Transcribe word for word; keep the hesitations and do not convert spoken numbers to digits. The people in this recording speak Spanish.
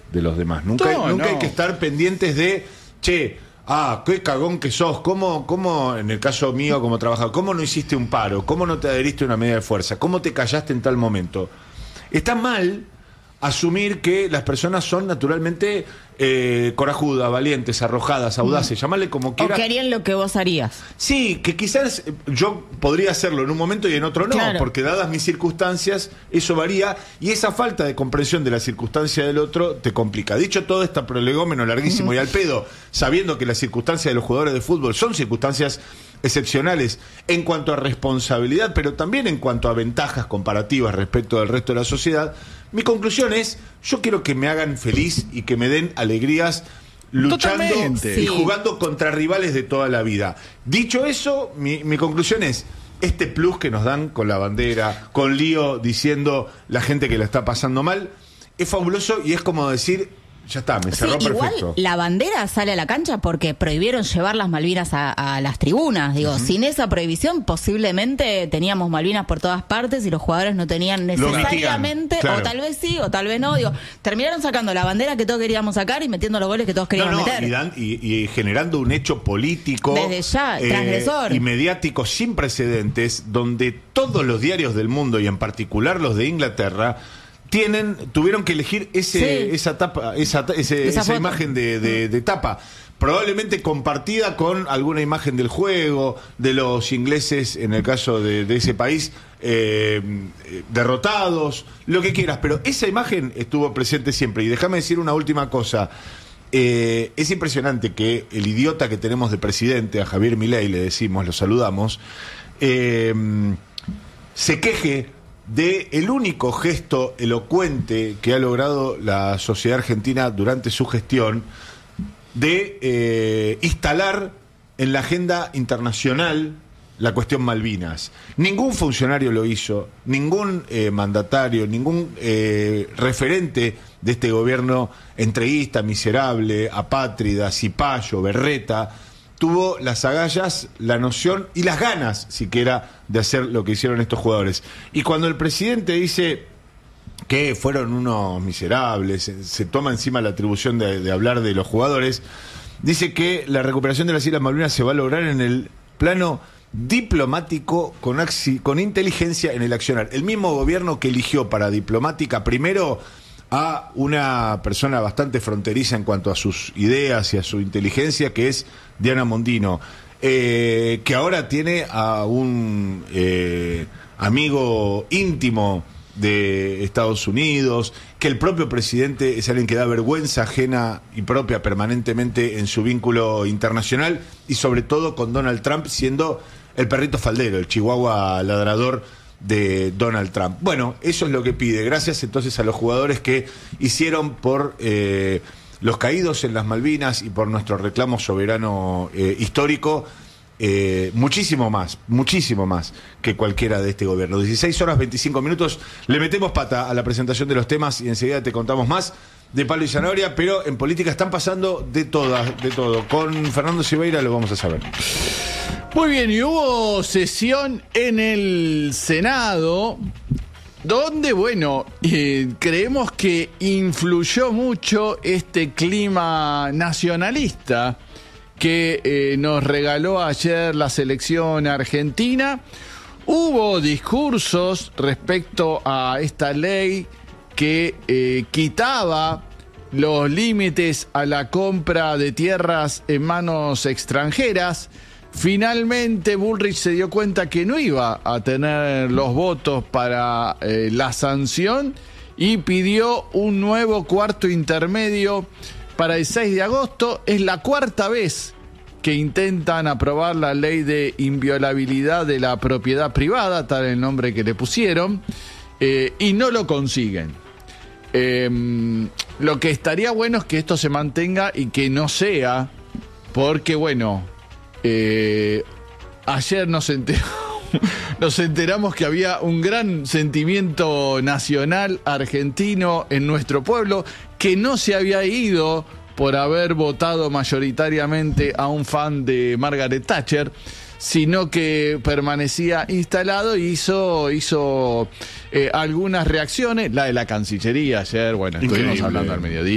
de los demás. Nunca, No, nunca no. hay que estar pendientes de, che, ah, qué cagón que sos, ¿cómo, cómo en el caso mío como trabajador, cómo no hiciste un paro, cómo no te adheriste a una medida de fuerza, cómo te callaste en tal momento? Está mal asumir que las personas son naturalmente eh, corajudas, valientes, arrojadas, audaces, mm. llamarle como O quieras. que harían lo que vos harías. Sí, que quizás yo podría hacerlo en un momento y en otro no, Claro. porque dadas mis circunstancias, eso varía, y esa falta de comprensión de la circunstancia del otro te complica. Dicho todo este prolegómeno larguísimo uh-huh. y al pedo, sabiendo que las circunstancias de los jugadores de fútbol son circunstancias excepcionales en cuanto a responsabilidad, pero también en cuanto a ventajas comparativas respecto del resto de la sociedad, mi conclusión es, yo quiero que me hagan feliz y que me den alegrías luchando Totalmente. y Sí. jugando contra rivales de toda la vida. Dicho eso, mi, mi conclusión es, este plus que nos dan con la bandera, con lío diciendo la gente que la está pasando mal, es fabuloso y es como decir, ya está, me cerró Sí, igual perfecto. la bandera sale a la cancha porque prohibieron llevar las Malvinas a, a las tribunas. Digo, uh-huh. sin esa prohibición posiblemente teníamos Malvinas por todas partes y los jugadores no tenían necesariamente, mitigan, claro. o tal vez sí, o tal vez no. Digo, terminaron sacando la bandera que todos queríamos sacar y metiendo los goles que todos queríamos no, no, meter. Y, dan, y, y generando un hecho político desde ya, transgresor. y mediático sin precedentes, donde todos los diarios del mundo y en particular los de Inglaterra tienen, tuvieron que elegir ese, sí. esa tapa, esa, ese, esa, esa imagen de, de, de tapa, probablemente compartida con alguna imagen del juego, de los ingleses, en el caso de, de ese país, eh, derrotados, lo que quieras, pero esa imagen estuvo presente siempre. Y déjame decir una última cosa. Eh, es impresionante que el idiota que tenemos de presidente, a Javier Milei le decimos, lo saludamos, eh, se queje de el único gesto elocuente que ha logrado la sociedad argentina durante su gestión de eh, instalar en la agenda internacional la cuestión Malvinas. Ningún funcionario lo hizo, ningún eh, mandatario, ningún eh, referente de este gobierno entreguista, miserable, apátrida, cipayo, berreta, tuvo las agallas, la noción y las ganas, siquiera, de hacer lo que hicieron estos jugadores. Y cuando el presidente dice que fueron unos miserables, se, se toma encima la atribución de, de hablar de los jugadores, dice que la recuperación de las Islas Malvinas se va a lograr en el plano diplomático con, axi, con inteligencia en el accionar. El mismo gobierno que eligió para diplomática primero a una persona bastante fronteriza en cuanto a sus ideas y a su inteligencia, que es Diana Mondino, eh, que ahora tiene a un eh, amigo íntimo de Estados Unidos, que el propio presidente es alguien que da vergüenza ajena y propia permanentemente en su vínculo internacional, y sobre todo con Donald Trump siendo el perrito faldero, el chihuahua ladrador de Donald Trump. Bueno, eso es lo que pide. Gracias entonces a los jugadores que hicieron por eh, los caídos en las Malvinas y por nuestro reclamo soberano eh, histórico, eh, muchísimo más, muchísimo más que cualquiera de este gobierno. dieciséis horas veinticinco minutos, le metemos pata a la presentación de los temas y enseguida te contamos más de Palo y Zanahoria, pero en política están pasando de todas, de todo. Con Fernando Silveira lo vamos a saber. Muy bien, y hubo sesión en el Senado donde, bueno, eh, creemos que influyó mucho este clima nacionalista que eh, nos regaló ayer la selección argentina. Hubo discursos respecto a esta ley que eh, quitaba los límites a la compra de tierras en manos extranjeras. Finalmente Bullrich se dio cuenta que no iba a tener los votos para eh, la sanción y pidió un nuevo cuarto intermedio para el seis de agosto. Es la cuarta vez que intentan aprobar la ley de inviolabilidad de la propiedad privada, tal el nombre que le pusieron, eh, y no lo consiguen. Eh, lo que estaría bueno es que esto se mantenga y que no sea, porque bueno, eh, ayer nos enteramos, nos enteramos que había un gran sentimiento nacional argentino en nuestro pueblo que no se había ido por haber votado mayoritariamente a un fan de Margaret Thatcher, sino que permanecía instalado y hizo, hizo eh, algunas reacciones, la de la Cancillería ayer, bueno, estuvimos Increíble. hablando al mediodía.